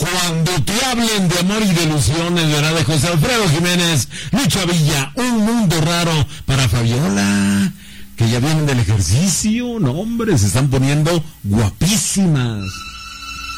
Cuando te hablen de amor y de ilusiones, ¿verdad? De José Alfredo Jiménez, Lucha Villa, Un Mundo Raro para Fabiola, que ya vienen del ejercicio, no hombre, se están poniendo guapísimas.